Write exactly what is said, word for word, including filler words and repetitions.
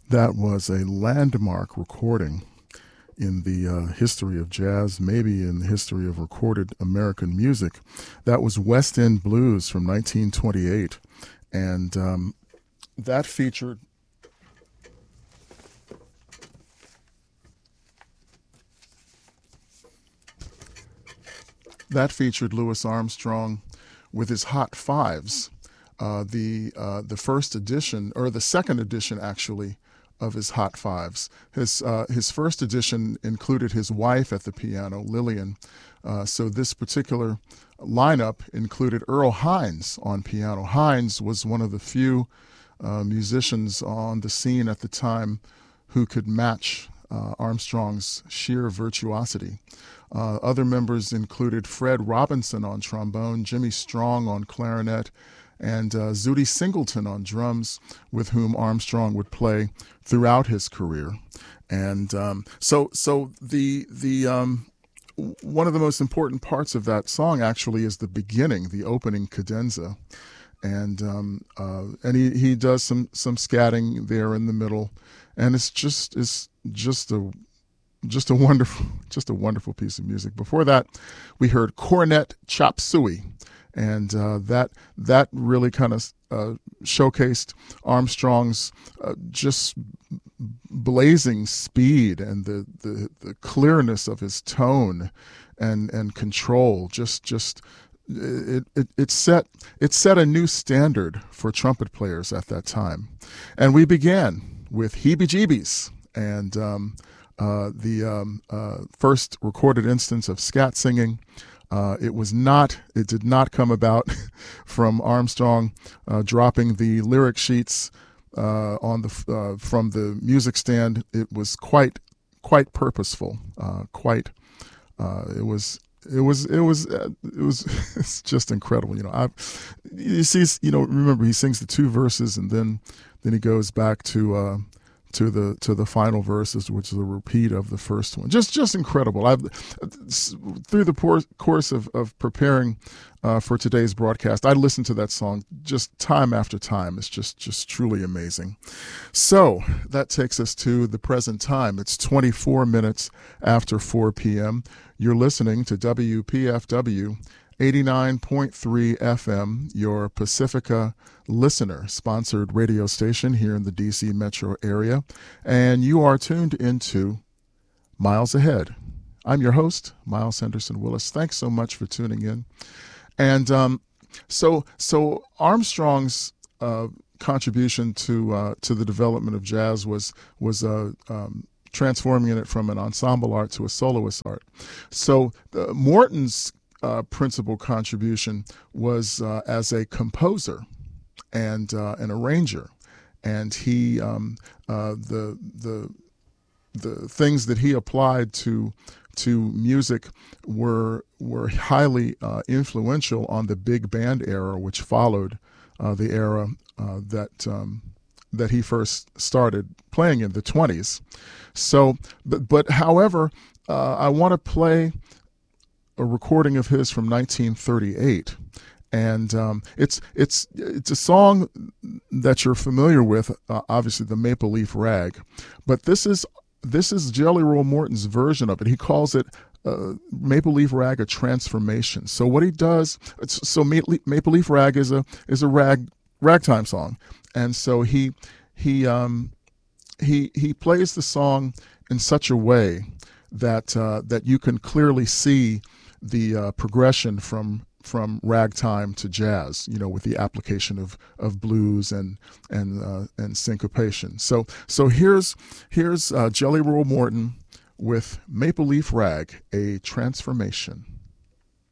That was a landmark recording in the uh, history of jazz, maybe in the history of recorded American music. That was West End Blues from nineteen twenty-eight. And um, that featured that featured Louis Armstrong with his Hot Fives, uh, the uh, the first edition, or the second edition actually, of his Hot Fives. His uh, his first edition included his wife at the piano, Lillian. Uh, so this particular lineup included Earl Hines on piano. Hines was one of the few uh, musicians on the scene at the time who could match uh, Armstrong's sheer virtuosity. Uh, other members included Fred Robinson on trombone, Jimmy Strong on clarinet, and uh, Zutty Singleton on drums, with whom Armstrong would play throughout his career. And um, so, so the the um, one of the most important parts of that song actually is the beginning, the opening cadenza, and um, uh, and he, he does some some scatting there in the middle, and it's just it's just a just a wonderful just a wonderful piece of music. Before that, we heard Cornet Chop Suey. And uh, that that really kind of uh, showcased Armstrong's uh, just blazing speed and the, the, the clearness of his tone and and control. Just just it, it it set it set a new standard for trumpet players at that time. And we began with Heebie-Jeebies and um, uh, the um, uh, first recorded instance of scat singing. Uh, it was not, it did not come about from Armstrong uh, dropping the lyric sheets uh, on the uh, from the music stand. It was quite, quite purposeful. Uh, quite, uh, it was, it was, it was, uh, it was. It's just incredible. You know, I, you see, you know, remember he sings the two verses and then, then he goes back to. Uh, to the to the final verses, which is a repeat of the first one. Just just incredible. I've through the por- course of of preparing uh, for today's broadcast, I listened to that song just time after time. It's just just truly amazing. So that takes us to the present time. It's twenty-four minutes after four p.m. You're listening to W P F W eighty-nine point three F M, your Pacifica listener-sponsored radio station here in the D C metro area, and you are tuned into Miles Ahead. I'm your host, Miles Henderson Willis. Thanks so much for tuning in. And um, so, so Armstrong's uh, contribution to uh, to the development of jazz was was uh, um, transforming it from an ensemble art to a soloist art. So uh, Morton's Uh, principal contribution was uh, as a composer and uh, an arranger, and he um, uh, the the the things that he applied to to music were were highly uh, influential on the big band era, which followed uh, the era uh, that um, that he first started playing in the twenties. So, but but however, uh, I want to play a recording of his from nineteen thirty-eight, and um, it's it's it's a song that you're familiar with, uh, obviously the Maple Leaf Rag, but this is this is Jelly Roll Morton's version of it. He calls it uh, Maple Leaf Rag, a transformation. So what he does, so Maple Leaf Rag is a is a rag ragtime song, and so he he um, he he plays the song in such a way that uh, that you can clearly see the uh, progression from from ragtime to jazz, you know, with the application of of blues and and uh, and syncopation. So so here's here's uh, Jelly Roll Morton with Maple Leaf Rag, a transformation.